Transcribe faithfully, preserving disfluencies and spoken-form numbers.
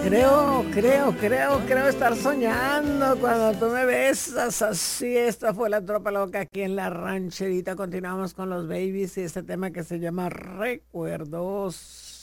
Creo, creo, creo, creo estar soñando cuando tú me besas así. Esta fue la tropa loca aquí en la rancherita. Continuamos con los babies y este tema que se llama Recuerdos.